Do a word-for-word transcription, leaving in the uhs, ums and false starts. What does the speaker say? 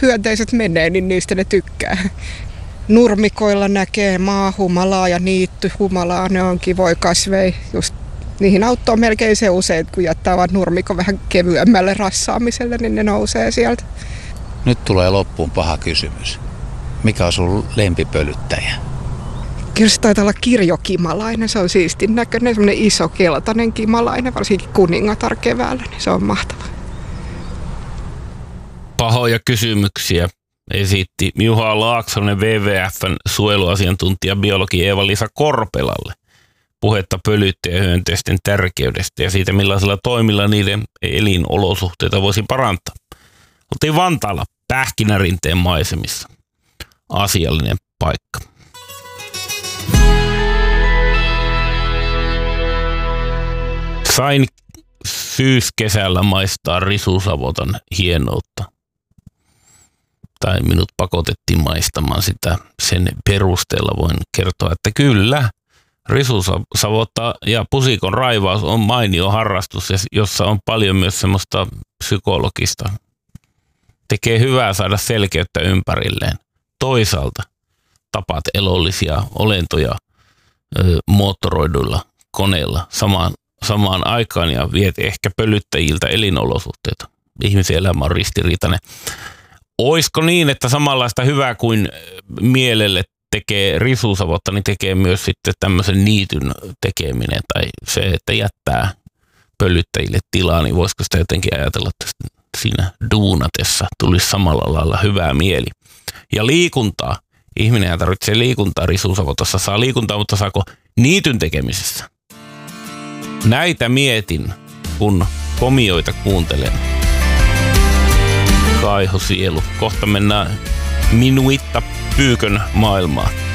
hyönteiset menee, niin niistä ne tykkää. Nurmikoilla näkee maahumalaa ja niittyhumalaa, ne on kivoja kasveja. Just niihin auttaa melkein se usein, kun jättää vaan nurmikon vähän kevyemmälle rassaamiselle, niin ne nousee sieltä. Nyt tulee loppuun paha kysymys. Mikä on sun lempipölyttäjä? Kyllä se taitaa olla kirjokimalainen, se on siistin näköinen, semmoinen iso keltainen kimalainen, varsinkin kuningatar keväällä, niin se on mahtava. Pahoja kysymyksiä esitti Juha Laaksonen W W F:n suojeluasiantuntija biologi Eeva-Liisa Korpelalle puhetta pölyttäjähyönteisten tärkeydestä ja siitä, millaisilla toimilla niiden elinolosuhteita voisi parantaa. Oltiin Vantaalla Pähkinärinteen maisemissa. Asiallinen paikka. Sain syyskesällä maistaa risusavotan hienoutta. Tai minut pakotettiin maistamaan sitä. Sen perusteella voin kertoa, että kyllä, risusavotta ja pusikon raivaus on mainio harrastus, jossa on paljon myös semmoista psykologista. Tekee hyvää saada selkeyttä ympärilleen. Toisaalta tapaat elollisia olentoja ö, moottoroiduilla koneilla samaan, samaan aikaan ja viet ehkä pölyttäjiltä elinolosuhteita. Ihmisen elämä on ristiriitainen. Oisko niin, että samanlaista hyvää kuin mielelle tekee risusavotta, niin tekee myös sitten tämmöisen niityn tekeminen tai se, että jättää pölyttäjille tilaa, niin voisiko sitä jotenkin ajatella, että siinä duunatessa tulisi samalla lailla hyvää mieli. Ja liikuntaa. Ihminen tarvitsee liikuntaa risusavotossa. Saa liikuntaa, mutta saako niityn tekemisessä? Näitä mietin, kun komioita kuuntelen. Kaiho sielu. Kohta mennään Minuitta Pyykön maailmaan.